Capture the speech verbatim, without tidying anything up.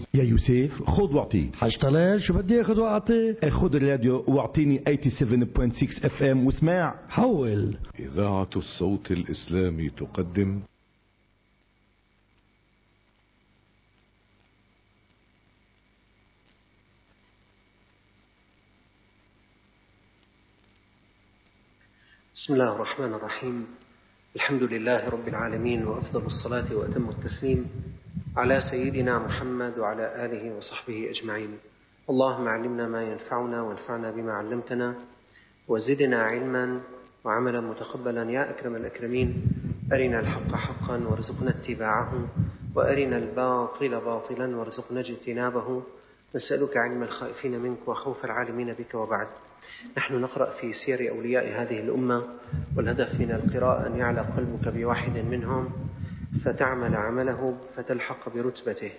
يا يوسف خذ واعطي. حاج طلال شو بدي اخذ واعطي؟ خذ الراديو واعطيني سبعة وثمانين فاصلة ستة اف ام واسمع. حول. إذاعة الصوت الإسلامي تقدم بسم الله الرحمن الرحيم. الحمد لله رب العالمين، وأفضل الصلاة وأتم التسليم على سيدنا محمد وعلى آله وصحبه أجمعين. اللهم علمنا ما ينفعنا وانفعنا بما علمتنا وزدنا علما وعملا متقبلا يا أكرم الأكرمين. أرنا الحق حقا وارزقنا اتباعه، وأرنا الباطل باطلا وارزقنا اجتنابه. نسألك علم الخائفين منك وخوف العالمين بك. وبعد، نحن نقرأ في سير أولياء هذه الأمة، والهدف من القراءة أن يعلى قلبك بواحد منهم فتعمل عمله فتلحق برتبته.